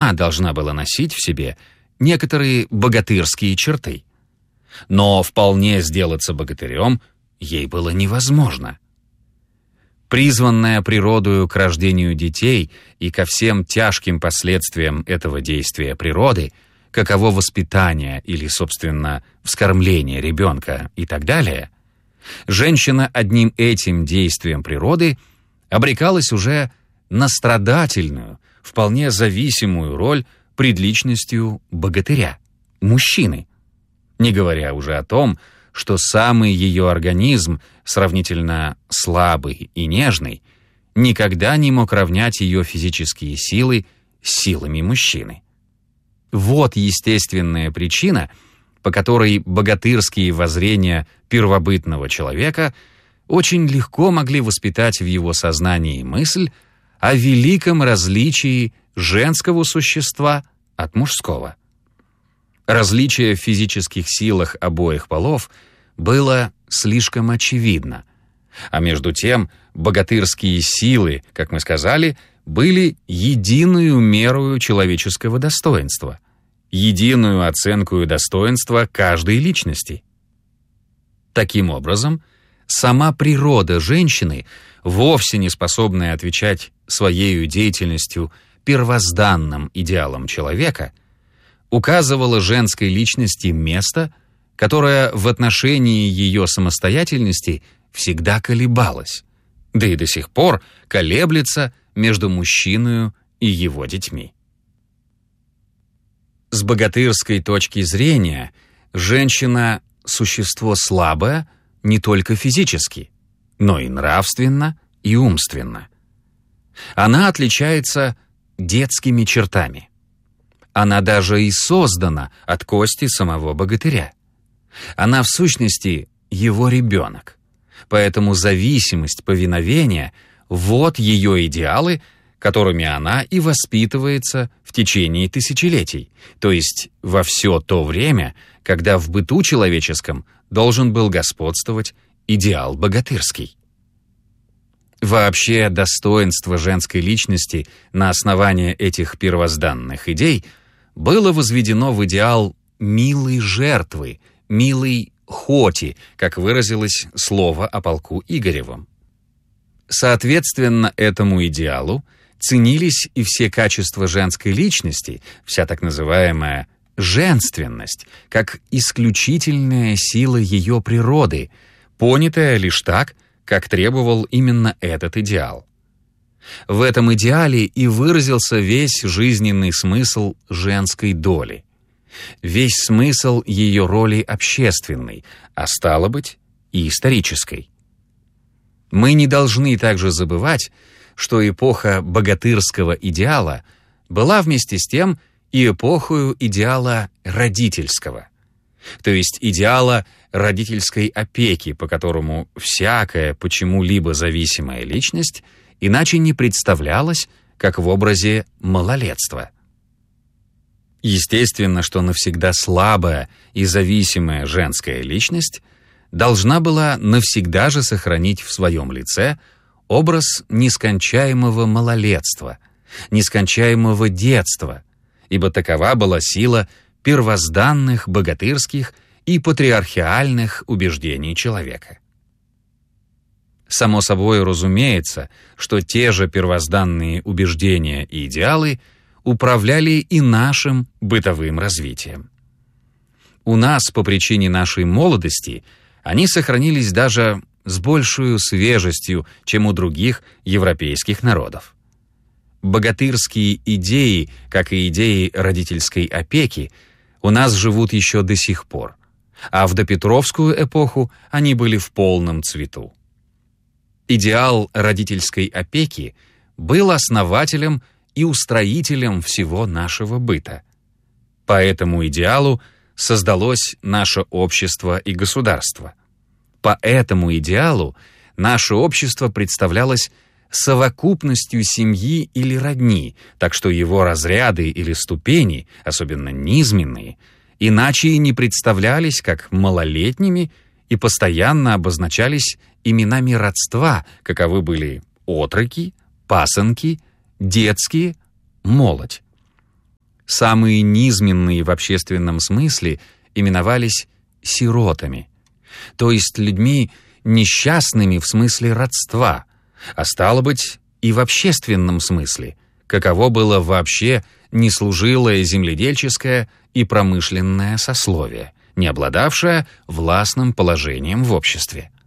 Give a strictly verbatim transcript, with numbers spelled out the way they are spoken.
сама должна была носить в себе некоторые богатырские черты. Но вполне сделаться богатырем ей было невозможно. Призванная природою к рождению детей и ко всем тяжким последствиям этого действия природы, каково воспитание или, собственно, вскормление ребенка и так далее, женщина одним этим действием природы обрекалась уже на страдательную, вполне зависимую роль пред личностью богатыря, мужчины, не говоря уже о том, что самый ее организм, сравнительно слабый и нежный, никогда не мог равнять ее физические силы с силами мужчины. Вот естественная причина, по которой богатырские воззрения первобытного человека очень легко могли воспитать в его сознании мысль о великом различии женского существа от мужского. Различие в физических силах обоих полов было слишком очевидно, а между тем богатырские силы, как мы сказали, были единую мерою человеческого достоинства, единую оценку достоинства каждой личности. Таким образом, сама природа женщины, вовсе не способная отвечать своею деятельностью первозданным идеалам человека, указывала женской личности место, которое в отношении ее самостоятельности всегда колебалось, да и до сих пор колеблется между мужчиной и его детьми. С богатырской точки зрения, женщина – существо слабое не только физически, но и нравственно и умственно. Она отличается детскими чертами. Она даже и создана от кости самого богатыря. Она в сущности его ребенок. Поэтому зависимость повиновения – вот ее идеалы, которыми она и воспитывается в течение тысячелетий, то есть во все то время, когда в быту человеческом должен был господствовать идеал богатырский. Вообще, достоинство женской личности на основании этих первозданных идей было возведено в идеал «милой жертвы», «милой хоти», как выразилось слово о полку Игоревом. Соответственно этому идеалу ценились и все качества женской личности, вся так называемая женственность, как исключительная сила ее природы, понятая лишь так, как требовал именно этот идеал. В этом идеале и выразился весь жизненный смысл женской доли, весь смысл ее роли общественной, а стало быть, и исторической. Мы не должны также забывать, что эпоха богатырского идеала была вместе с тем и эпохою идеала родительского, то есть идеала родительской опеки, по которому всякая почему-либо зависимая личность иначе не представлялась, как в образе малолетства. Естественно, что навсегда слабая и зависимая женская личность должна была навсегда же сохранить в своем лице образ нескончаемого малолетства, нескончаемого детства, ибо такова была сила первозданных богатырских и патриархиальных убеждений человека. Само собой разумеется, что те же первозданные убеждения и идеалы управляли и нашим бытовым развитием. У нас по причине нашей молодости они сохранились даже с большей свежестью, чем у других европейских народов. Богатырские идеи, как и идеи родительской опеки, у нас живут еще до сих пор, а в допетровскую эпоху они были в полном цвету. Идеал родительской опеки был основателем и устроителем всего нашего быта. По этому идеалу создалось наше общество и государство. По этому идеалу наше общество представлялось совокупностью семьи или родни, так что его разряды или ступени, особенно низменные, иначе и не представлялись как малолетними и постоянно обозначались именами родства, каковы были отроки, пасынки, детские, молодь. самые низменные в общественном смысле именовались сиротами, то есть людьми несчастными в смысле родства, а стало быть и в общественном смысле, каково было вообще неслужилое земледельческое и промышленное сословие, не обладавшее властным положением в обществе.